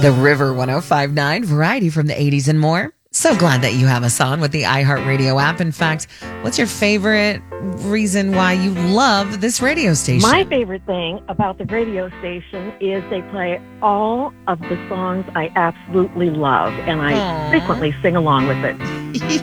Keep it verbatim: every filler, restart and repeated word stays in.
The River one oh five point nine, variety from the eighties and more. So glad that you have us on with the iHeartRadio app. In fact, what's your favorite reason why you love this radio station? My favorite thing about the radio station is they play all of the songs I absolutely love, and I Aww. frequently sing along with it.